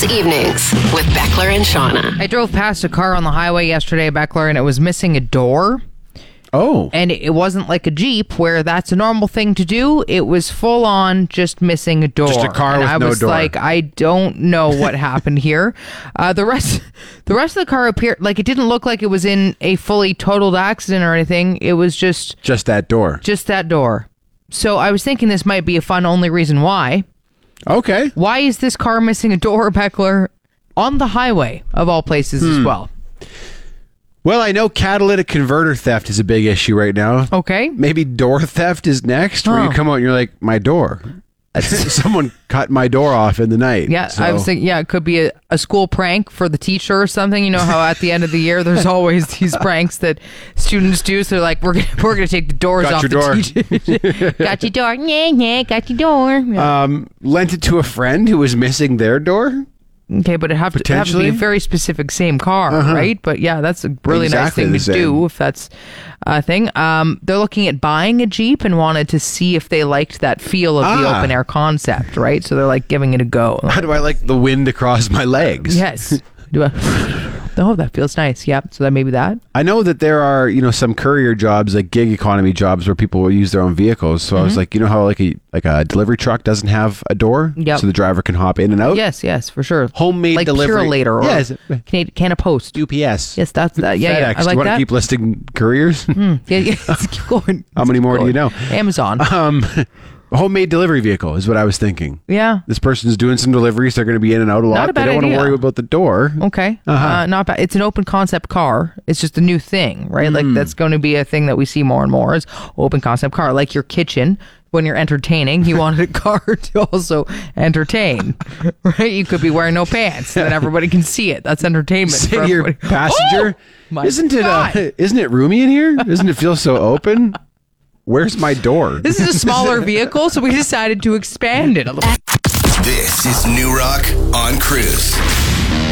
Cruise Evenings with Beckler and Shauna. I drove past a car on the highway yesterday, Beckler, and it was missing a door. Oh. And it wasn't like a Jeep where that's a normal thing to do. It was full on just missing a door. Just a car with no door. I was like, I don't know what happened here. The rest of the car appeared like it didn't look like it was in a fully totaled accident or anything. It was just that door. Just that door. So I was thinking this might be a fun only reason why. Okay. Why is this car missing a door, Beckler, on the highway of all places as well? Well, I know catalytic converter theft is a big issue right now. Okay. Maybe door theft is next, where you come out and you're like, my door. Someone cut my door off in the night. Yeah, so. I was thinking, it could be a school prank for the teacher or something. You know how at the end of the year, there's always these pranks that students do. So they're like, we're gonna take the doors off the teacher. Got your door. Yeah, got your door. Yeah. Lent it to a friend who was missing their door. Okay, but it'd have to be a very specific same car, right? But yeah, that's a really Exactly nice thing to do if that's a thing. They're looking at buying a Jeep and wanted to see if they liked that feel of the open air concept, right? So they're like giving it a go. How do I like the wind across my legs? Yes. Oh, that feels nice. Yep. So that maybe that. I know that there are, some courier jobs, like gig economy jobs, where people will use their own vehicles. So I was like, how like a delivery truck doesn't have a door, Yep. so the driver can hop in and out. Yes, for sure. Homemade like delivery, Purolator or yes, Canada Post. UPS. Yes, that's that. Yeah, FedEx. I like Do you want that. to keep listing couriers? Yeah, let's keep going. How many more do you know? Amazon. Homemade delivery vehicle is what I was thinking. Yeah. This person's doing some deliveries. They're going to be in and out a lot. Not a bad They don't want idea. to worry about the door. Okay. Not bad. It's an open concept car. It's just a new thing, right? Like that's going to be a thing that we see more and more is open concept car. Like your kitchen, when you're entertaining, you wanted a car to also entertain, right? You could be wearing no pants, and then everybody can see it. That's entertainment. Say for to your everybody. passenger, Oh, my isn't God. it roomy in here? Doesn't it feel so open? Where's my door? This is a smaller vehicle, so we decided to expand it a little. This is New Rock on Cruise.